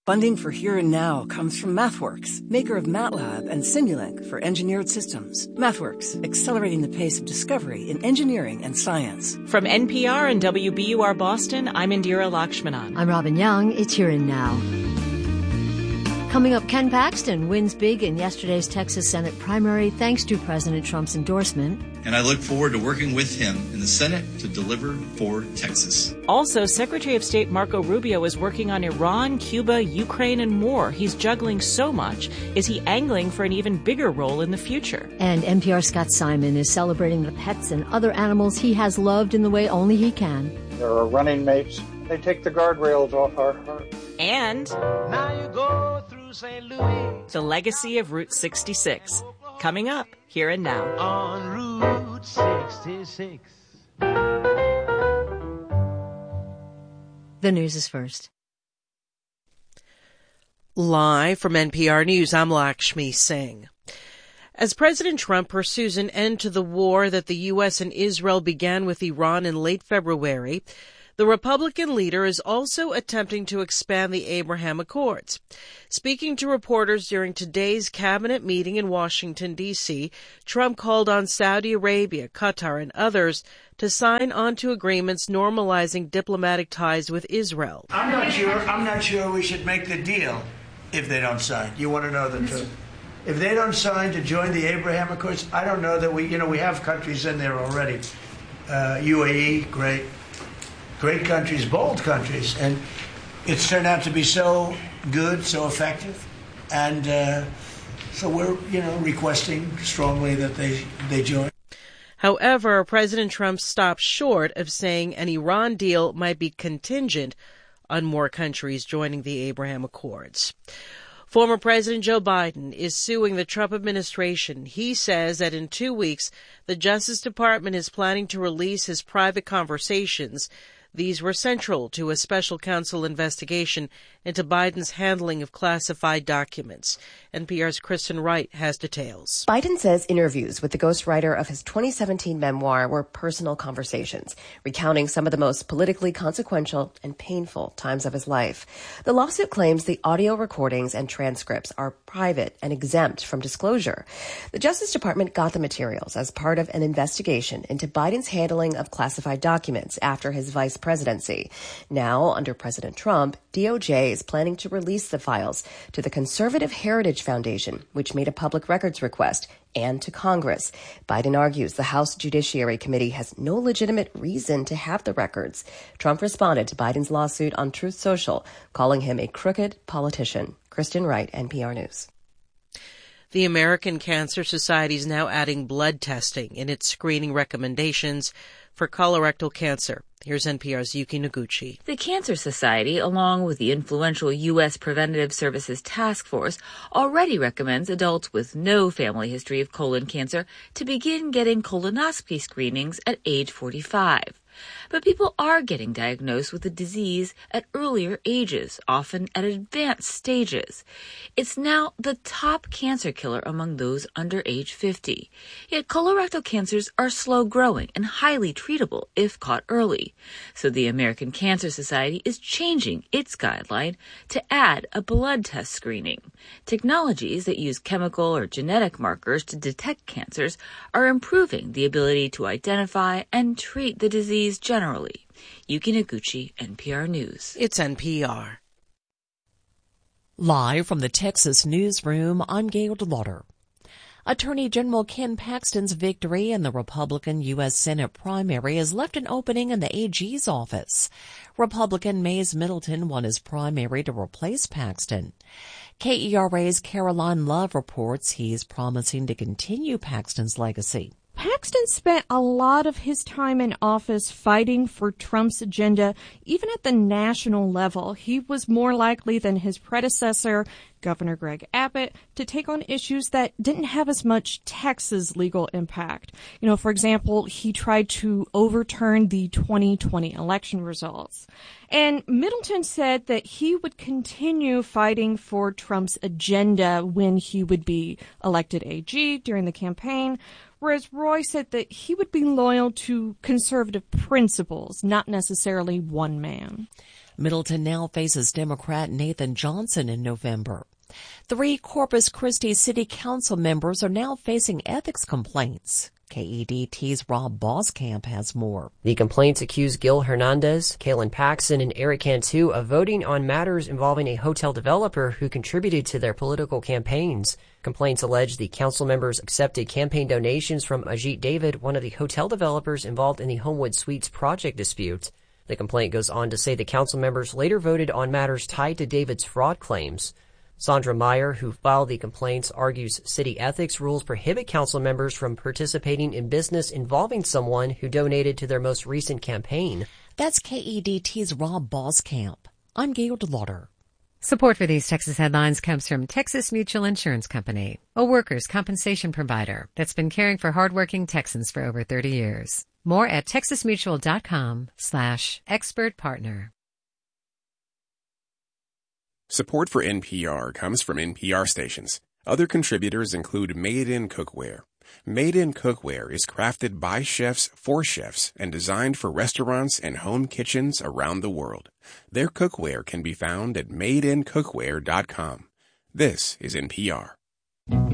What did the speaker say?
Funding for Here and Now comes from MathWorks, maker of MATLAB and Simulink for engineered systems. MathWorks, accelerating the pace of discovery in engineering and science. From NPR and WBUR Boston, I'm Indira Lakshmanan. I'm Robin Young. It's Here and Now. Coming up, Ken Paxton wins big in yesterday's Texas Senate primary thanks to President Trump's endorsement. And I look forward to working with him in the Senate to deliver for Texas. Also, Secretary of State Marco Rubio is working on Iran, Cuba, Ukraine, and more. He's juggling so much. Is he angling for an even bigger role in the future? And NPR's Scott Simon is celebrating the pets and other animals he has loved in the way only he can. There are running mates. They take the guardrails off our heart. And now you go through St. Louis. The legacy of Route 66. Coming up, Here and Now. On Route 66. The news is first. Live from NPR News, I'm Lakshmi Singh. As President Trump pursues an end to the war that the U.S. and Israel began with Iran in late February, the Republican leader is also attempting to expand the Abraham Accords. Speaking to reporters during today's cabinet meeting in Washington, D.C., Trump called on Saudi Arabia, Qatar, and others to sign onto agreements normalizing diplomatic ties with Israel. I'm not sure we should make the deal if they don't sign. You want to know the truth? If they don't sign to join the Abraham Accords, I don't know that we have countries in there already. UAE, great countries, bold countries, and it's turned out to be so good, so effective, and so we're, requesting strongly that they join. However, President Trump stopped short of saying an Iran deal might be contingent on more countries joining the Abraham Accords. Former President Joe Biden is suing the Trump administration. He says that in 2 weeks, the Justice Department is planning to release his private conversations. These were central to a special counsel investigation into Biden's handling of classified documents. NPR's Kristen Wright has details. Biden says interviews with the ghostwriter of his 2017 memoir were personal conversations, recounting some of the most politically consequential and painful times of his life. The lawsuit claims the audio recordings and transcripts are private and exempt from disclosure. The Justice Department got the materials as part of an investigation into Biden's handling of classified documents after his vice presidency. Now, under President Trump, DOJ is planning to release the files to the Conservative Heritage Foundation, which made a public records request, and to Congress. Biden argues the House Judiciary Committee has no legitimate reason to have the records. Trump responded to Biden's lawsuit on Truth Social, calling him a crooked politician. Kristen Wright, NPR News. The American Cancer Society is now adding blood testing in its screening recommendations for colorectal cancer. Here's NPR's Yuki Noguchi. The Cancer Society, along with the influential U.S. Preventive Services Task Force, already recommends adults with no family history of colon cancer to begin getting colonoscopy screenings at age 45. But people are getting diagnosed with the disease at earlier ages, often at advanced stages. It's now the top cancer killer among those under age 50. Yet colorectal cancers are slow growing and highly treatable if caught early. So the American Cancer Society is changing its guideline to add a blood test screening. Technologies that use chemical or genetic markers to detect cancers are improving the ability to identify and treat the disease generally. Yuki Noguchi, NPR News. It's NPR. Live from the Texas newsroom, I'm Gail DeLauder. Attorney General Ken Paxton's victory in the Republican U.S. Senate primary has left an opening in the AG's office. Republican Mays Middleton won his primary to replace Paxton. KERA's Caroline Love reports he's promising to continue Paxton's legacy. Paxton spent a lot of his time in office fighting for Trump's agenda, even at the national level. He was more likely than his predecessor, Governor Greg Abbott, to take on issues that didn't have as much Texas legal impact. For example, he tried to overturn the 2020 election results. And Middleton said that he would continue fighting for Trump's agenda when he would be elected AG during the campaign, whereas Roy said that he would be loyal to conservative principles, not necessarily one man. Middleton now faces Democrat Nathan Johnson in November. 3 Corpus Christi City Council members are now facing ethics complaints. KEDT's Rob Boskamp has more. The complaints accuse Gil Hernandez, Kalen Paxton, and Eric Cantu of voting on matters involving a hotel developer who contributed to their political campaigns. Complaints allege the council members accepted campaign donations from Ajit David, one of the hotel developers involved in the Homewood Suites project dispute. The complaint goes on to say the council members later voted on matters tied to David's fraud claims. Sandra Meyer, who filed the complaints, argues city ethics rules prohibit council members from participating in business involving someone who donated to their most recent campaign. That's KEDT's Rob Boskamp. I'm Gail DeLauder. Support for these Texas headlines comes from Texas Mutual Insurance Company, a workers' compensation provider that's been caring for hardworking Texans for over 30 years. More at texasmutual.com/expert partner. Support for NPR comes from NPR stations. Other contributors include Made in Cookware. Made in Cookware is crafted by chefs for chefs and designed for restaurants and home kitchens around the world. Their cookware can be found at madeincookware.com. This is NPR.